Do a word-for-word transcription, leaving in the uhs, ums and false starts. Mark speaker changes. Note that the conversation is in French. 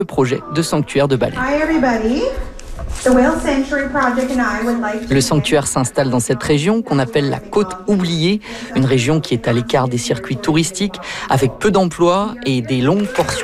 Speaker 1: le projet de sanctuaire de baleines.
Speaker 2: Hi everybody. The Whale Sanctuary Project and I would like to...
Speaker 1: Le sanctuaire s'installe dans cette région qu'on appelle la Côte Oubliée, une région qui est à l'écart des circuits touristiques, avec peu d'emplois et des longues portions